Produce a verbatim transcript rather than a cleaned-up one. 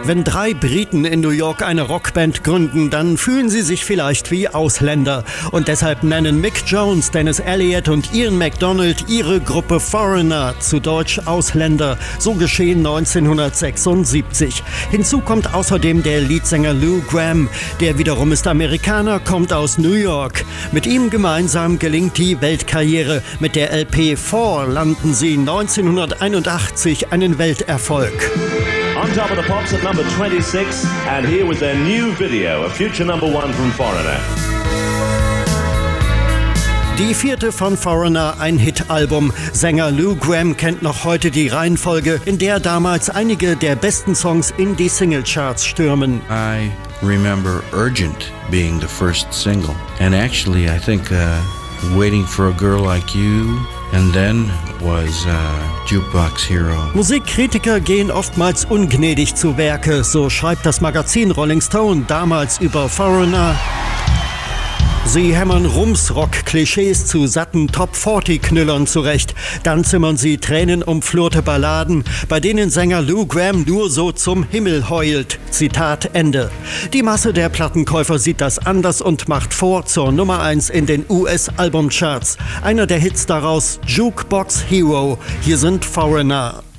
Wenn drei Briten in New York eine Rockband gründen, dann fühlen sie sich vielleicht wie Ausländer. Und deshalb nennen Mick Jones, Dennis Elliott und Ian MacDonald ihre Gruppe Foreigner, zu Deutsch Ausländer. So geschehen neunzehnhundertsechsundsiebzig. Hinzu kommt außerdem der Leadsänger Lou Gramm. Der wiederum ist Amerikaner, kommt aus New York. Mit ihm gemeinsam gelingt die Weltkarriere. Mit der L P Four landen sie neunzehnhunderteinundachtzig einen Welterfolg. On Top of the Pops at number twenty-six, and here with their new video, a future number one from Foreigner. Die vierte von Foreigner, ein Hit-Album. Sänger Lou Gramm kennt noch heute die Reihenfolge, in der damals einige der besten Songs in die Singlecharts stürmen. I remember Urgent being the first single. And actually, I think uh, Waiting for a Girl Like You, and then was uh, Jukebox Hero. Musikkritiker gehen oftmals ungnädig zu Werke, so schreibt das Magazin Rolling Stone damals über Foreigner. Sie hämmern Rums-Rock-Klischees zu satten Top vierzig-Knüllern zurecht. Dann zimmern sie tränenumflorte Balladen, bei denen Sänger Lou Gramm nur so zum Himmel heult. Zitat Ende. Die Masse der Plattenkäufer sieht das anders und macht vor zur Nummer eins in den U S-Albumcharts. Einer der Hits daraus, Jukebox Hero. Hier sind Foreigner.